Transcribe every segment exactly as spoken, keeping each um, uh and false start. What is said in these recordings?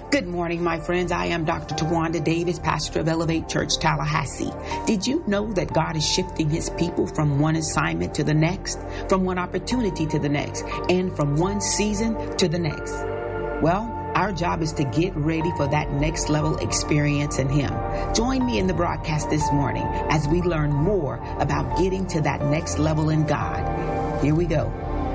Good morning, my friends. I am Doctor Tawanda Davis, pastor of Elevate Church, Tallahassee. Did you know that God is shifting his people from one assignment to the next, from one opportunity to the next, and from one season to the next? Well, our job is to get ready for that next level experience in him. Join me in the broadcast this morning as we learn more about getting to that next level in God. Here we go.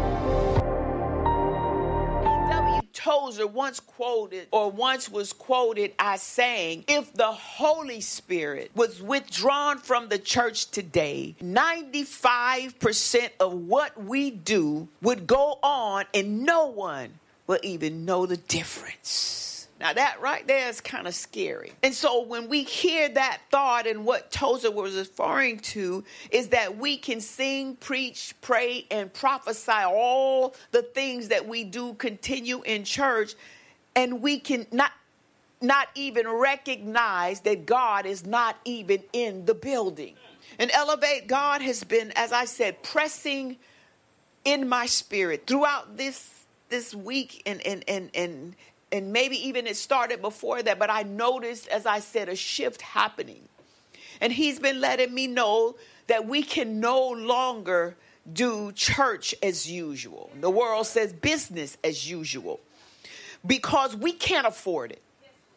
Tozer once quoted or once was quoted as saying, if the Holy Spirit was withdrawn from the church today, ninety-five percent of what we do would go on and no one will even know the difference. Now that right there is kind of scary. And so when we hear that thought, and what Tozer was referring to is that we can sing, preach, pray, and prophesy all the things that we do continue in church, and we can not not even recognize that God is not even in the building. And Elevate, God has been, as I said, pressing in my spirit throughout this this week and and and and And maybe even it started before that, but I noticed, as I said, a shift happening. And he's been letting me know that we can no longer do church as usual. The world says business as usual because we can't afford it.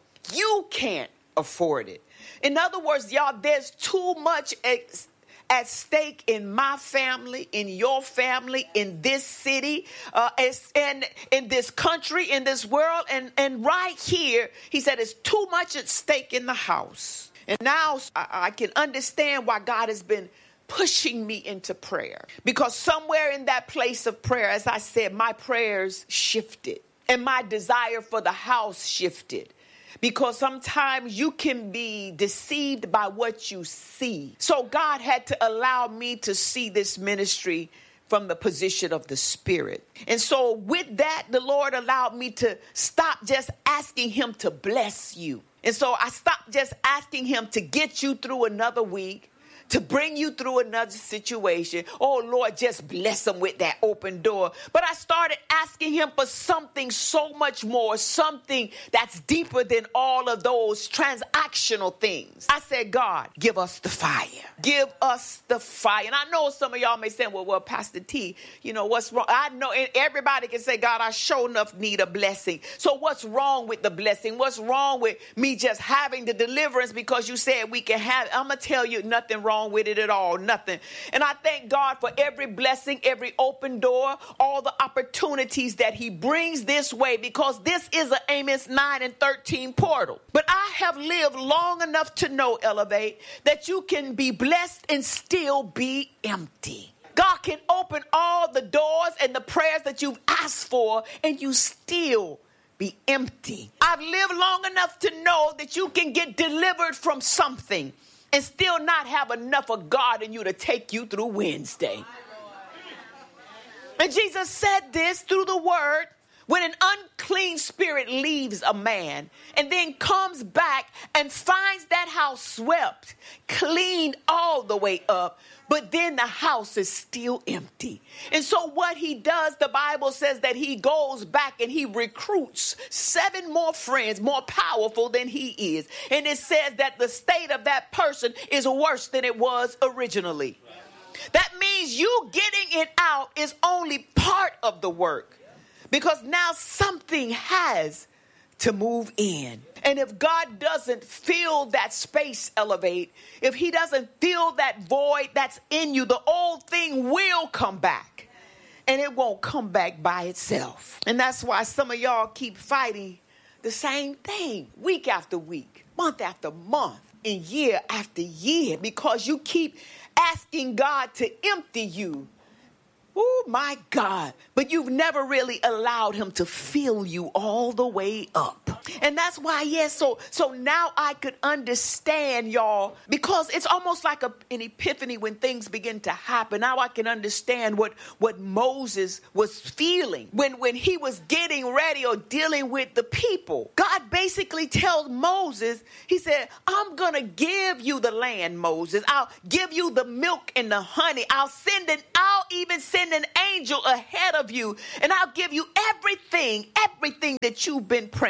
You can't afford it. In other words, y'all, there's too much ex- at stake in my family, in your family, in this city, uh, and in this country, in this world, and, and right here, he said, it's too much at stake in the house. And now I, I can understand why God has been pushing me into prayer, because somewhere in that place of prayer, as I said, my prayers shifted and my desire for the house shifted. Because sometimes you can be deceived by what you see. So God had to allow me to see this ministry from the position of the Spirit. And so with that, the Lord allowed me to stop just asking him to bless you. And so I stopped just asking him to get you through another week, to bring you through another situation. Oh, Lord, just bless them with that open door. But I started asking him for something so much more, something that's deeper than all of those transactional things. I said, God, give us the fire. Give us the fire. And I know some of y'all may say, well, well, Pastor T, you know, what's wrong? I know, and everybody can say, God, I sure enough need a blessing. So what's wrong with the blessing? What's wrong with me just having the deliverance because you said we can have it? I'm going to tell you, nothing wrong with it at all, nothing. And I thank God for every blessing, every open door, all the opportunities that he brings this way, because this is an Amos nine and thirteen portal. But I have lived long enough to know, Elevate, that you can be blessed and still be empty. God can open all the doors and the prayers that you've asked for, and you still be empty. I've lived long enough to know that you can get delivered from something and still not have enough of God in you to take you through Wednesday. And Jesus said this through the word. When an unclean spirit leaves a man and then comes back and finds that house swept, cleaned all the way up, but then the house is still empty. And so what he does, the Bible says that he goes back and he recruits seven more friends more powerful than he is. And it says that the state of that person is worse than it was originally. That means you getting it out is only part of the work, because now something has to move in. And if God doesn't fill that space, Elevate, if he doesn't fill that void that's in you, the old thing will come back. And it won't come back by itself. And that's why some of y'all keep fighting the same thing week after week, month after month, and year after year, because you keep asking God to empty you. Oh, my God. But you've never really allowed him to fill you all the way up. And that's why, yes, so so now I could understand, y'all, because it's almost like a, an epiphany when things begin to happen. Now I can understand what, what Moses was feeling when, when he was getting ready or dealing with the people. God basically tells Moses, he said, I'm going to give you the land, Moses. I'll give you the milk and the honey. I'll send an, I'll even send an angel ahead of you, and I'll give you everything, everything that you've been praying for.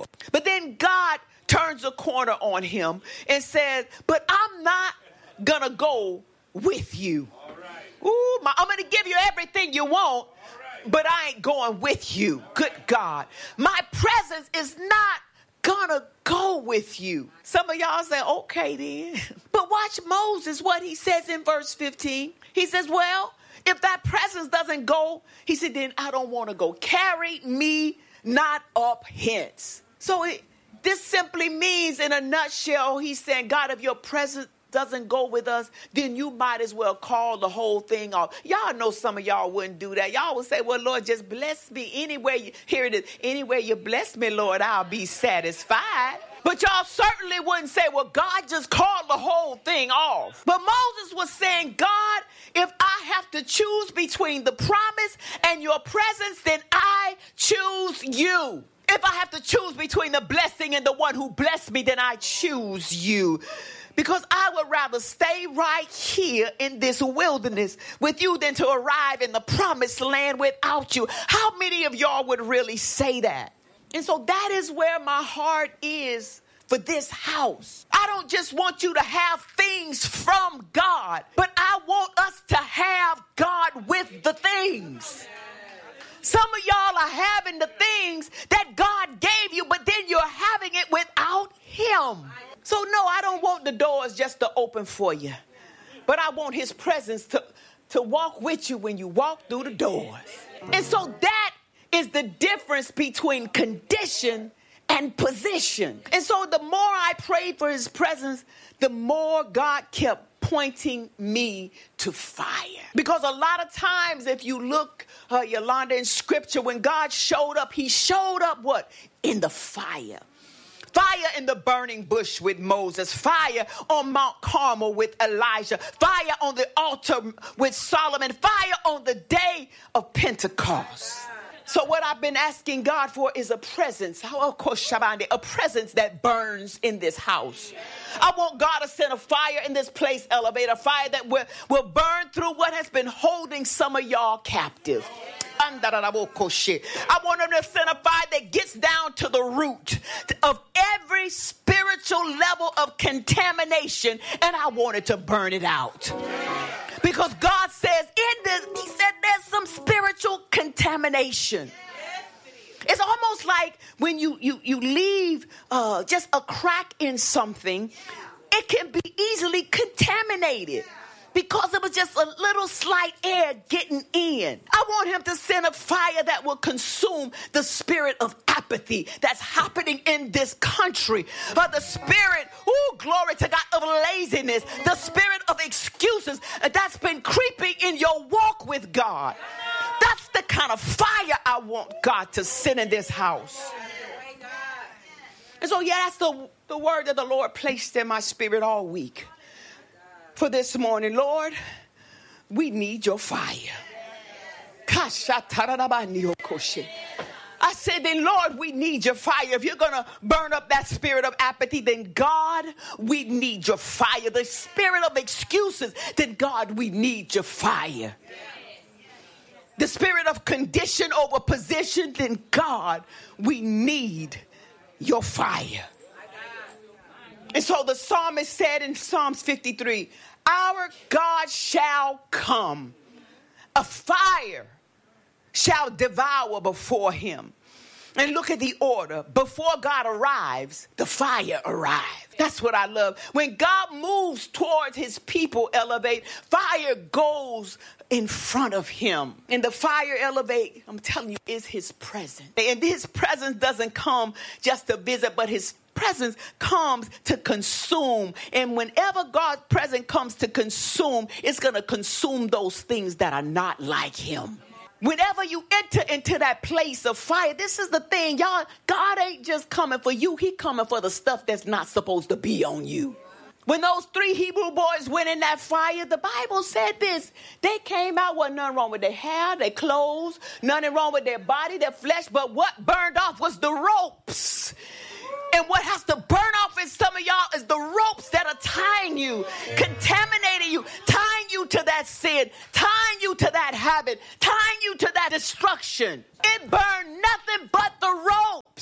for. But then God turns a corner on him and says, but I'm not going to go with you. Ooh, my, I'm going to give you everything you want, but I ain't going with you. Good God. My presence is not gonna go with you. Some of y'all say, okay then. But watch Moses, what he says in verse fifteen. He says, well, if that presence doesn't go, he said, then I don't want to go. Carry me not up hence. So it, this simply means, in a nutshell, he's saying, God, if your presence doesn't go with us, then you might as well call the whole thing off. Y'all know some of y'all wouldn't do that. Y'all would say, well, Lord, just bless me anyway. You, here it is. Anyway you bless me, Lord, I'll be satisfied. But y'all certainly wouldn't say, well, God just called the whole thing off. But Moses was saying, God, if I have to choose between the promise and your presence, then I choose you. If I have to choose between the blessing and the one who blessed me, then I choose you. Because I would rather stay right here in this wilderness with you than to arrive in the promised land without you. How many of y'all would really say that? And so that is where my heart is for this house. I don't just want you to have things from God, but I want us to have God with the things. Some of y'all are having the things that God gave you, but then you're having it without him. So no, I don't want the doors just to open for you, but I want his presence to, to walk with you when you walk through the doors. And so that is the difference between condition and position. And so the more I prayed for his presence, the more God kept pointing me to fire. Because a lot of times, if you look, uh, Yolanda, in scripture, when God showed up, he showed up what? In the fire. Fire in the burning bush with Moses. Fire on Mount Carmel with Elijah. Fire on the altar with Solomon. Fire on the day of Pentecost. So what I've been asking God for is a presence, a presence that burns in this house. I want God to send a fire in this place, Elevate, a fire that will, will burn through what has been holding some of y'all captive. I want him to send a fire that gets down to the root of every spiritual level of contamination, and I want it to burn it out. Because God says in this, he said there's some spiritual contamination. It's almost like when you, you, you leave uh, just a crack in something, it can be easily contaminated. Because it was just a little slight air getting in. I want him to send a fire that will consume the spirit of apathy that's happening in this country. But the spirit, oh, glory to God, of laziness, the spirit of excuses that's been creeping in your walk with God. That's the kind of fire I want God to send in this house. And so, yeah, that's the, the word that the Lord placed in my spirit all week. For this morning, Lord, we need your fire. I said, then, Lord, we need your fire. If you're going to burn up that spirit of apathy, then, God, we need your fire. The spirit of excuses, then, God, we need your fire. The spirit of condition over position, then, God, we need your fire. And so the psalmist said in Psalms fifty-three, our God shall come, a fire shall devour before him. And look at the order. Before God arrives, the fire arrives. That's what I love. When God moves towards his people, Elevate, fire goes in front of him. And the fire, Elevate, I'm telling you, is his presence. And his presence doesn't come just to visit, but his presence comes to consume. And whenever God's presence comes to consume, it's going to consume those things that are not like him. Whenever you enter into that place of fire, this is the thing, y'all, God ain't just coming for you. He coming for the stuff that's not supposed to be on you. When those three Hebrew boys went in that fire, the Bible said this. They came out, wasn't nothing wrong with their hair, their clothes, nothing wrong with their body, their flesh. But what burned off was the ropes. And what has to burn off in some of y'all is the ropes that are tying you, contaminating you, tying you to that sin, tying you to that habit, tying you to that destruction. It burned nothing but the ropes.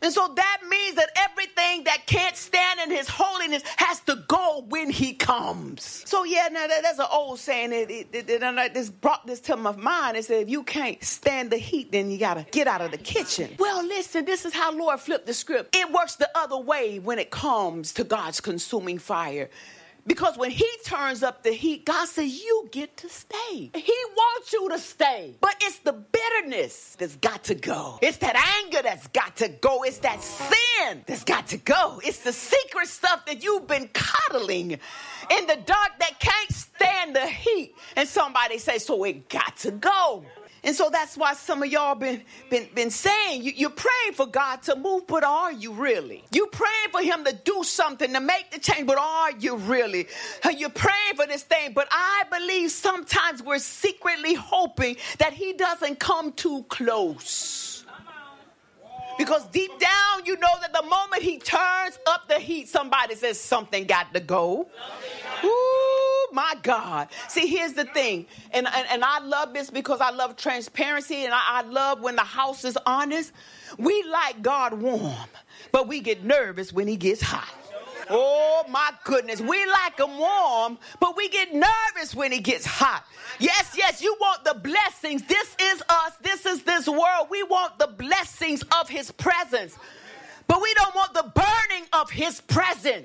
And so that means that everything that can't stand in his holiness has to go when he comes. So yeah, now that, that's an old saying. It, it, it, it, it this brought this to my mind. It said, if you can't stand the heat, then you got to get out of the kitchen. Well, listen, this is how Lord flipped the script. It works the other way when it comes to God's consuming fire. Because when he turns up the heat, God says, you get to stay. He wants you to stay. But it's the bitterness that's got to go. It's that anger that's got to go. It's that sin that's got to go. It's the secret stuff that you've been coddling in the dark that can't stand the heat. And somebody says, so it got to go. And so that's why some of y'all been been been saying you, you're praying for God to move, but are you really? You praying for him to do something, to make the change, but are you really? You're praying for this thing, but I believe sometimes we're secretly hoping that he doesn't come too close. Because deep down, you know that the moment he turns up the heat, somebody says something got to go. Ooh, my God. See, here's the thing. And, and, and I love this because I love transparency, and I, I love when the house is honest. We like God warm, but we get nervous when he gets hot. Oh, my goodness. We like him warm, but we get nervous when he gets hot. Yes, yes, you want the blessings. This is us. This is this world. We want the blessings of his presence, but we don't want the burning of his presence.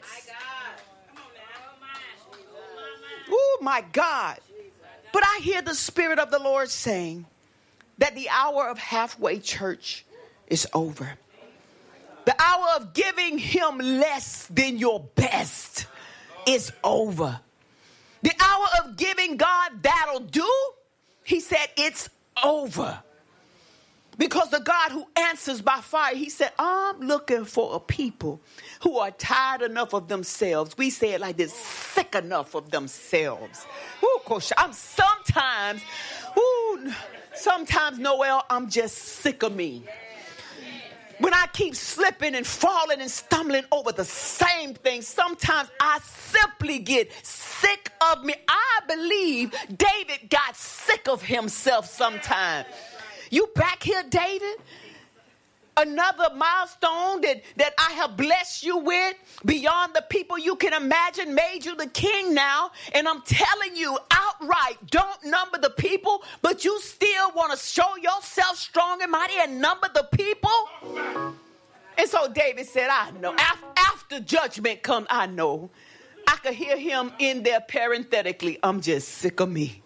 Oh, my God. But I hear the Spirit of the Lord saying that the hour of halfway church is over. The hour of giving him less than your best is over. The hour of giving God that'll do, he said it's over. Because the God who answers by fire, he said, I'm looking for a people who are tired enough of themselves. We say it like this, sick enough of themselves. Ooh, coach, I'm sometimes, ooh, sometimes, Noel, I'm just sick of me. When I keep slipping and falling and stumbling over the same thing, sometimes I simply get sick of me. I believe David got sick of himself sometimes. You back here, David? Another milestone that, that I have blessed you with beyond the people you can imagine, made you the king now. And I'm telling you outright, don't number the people, but you still want to show yourself strong and mighty and number the people. And so David said, I know. After, after judgment comes, I know. I could hear him in there parenthetically, I'm just sick of me.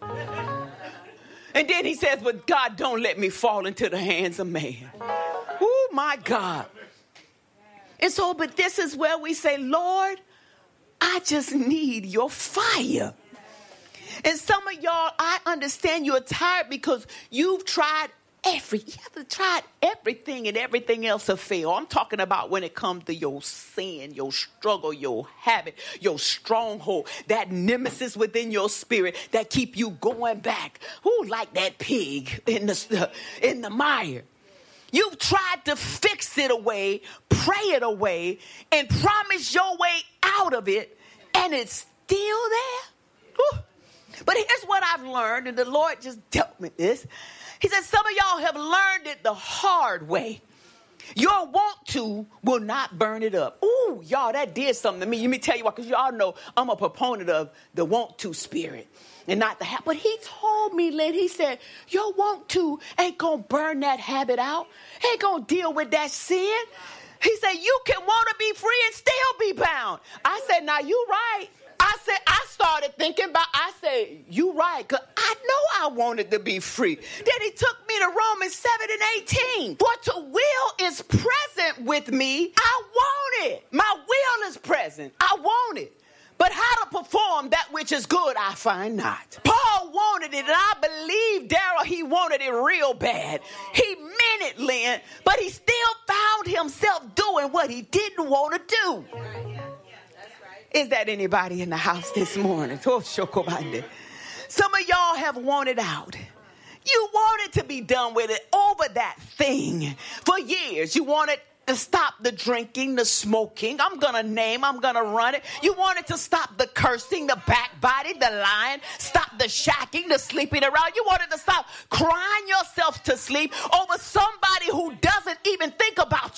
And then he says, but God, don't let me fall into the hands of man. Oh, my God. And so, but this is where we say, Lord, I just need your fire. And some of y'all, I understand you're tired because you've tried every, you have tried everything and everything else to fail. I'm talking about when it comes to your sin, your struggle, your habit, your stronghold, that nemesis within your spirit that keep you going back. Who like that pig in the, in the mire? You've tried to fix it away, pray it away, and promise your way out of it, and it's still there. Whew. But here's what I've learned, and the Lord just dealt with this. He said, some of y'all have learned it the hard way. Your want to will not burn it up. Ooh, y'all, that did something to me. Let me tell you what, because y'all know I'm a proponent of the want to spirit and not the habit. But he told me, Lynn, he said, your want to ain't going to burn that habit out. Ain't going to deal with that sin. He said, you can want to be free and still be bound. I said, now you right. I said, I started thinking about, I said, you right, because I know I wanted to be free. Then he took me to Romans seven and eighteen. For to will is present with me. I want it. My will is present. I want it. But how to perform that which is good, I find not. Paul wanted it, and I believe, Daryl, he wanted it real bad. He meant it, Lynn, but he still found himself doing what he didn't want to do. Is that anybody in the house this morning? Some of y'all have wanted out. You wanted to be done with it, over that thing for years. You wanted to stop the drinking, the smoking. I'm going to name, I'm going to run it. You wanted to stop the cursing, the backbiting, the lying, stop the shacking, the sleeping around. You wanted to stop crying yourself to sleep over somebody who doesn't even think about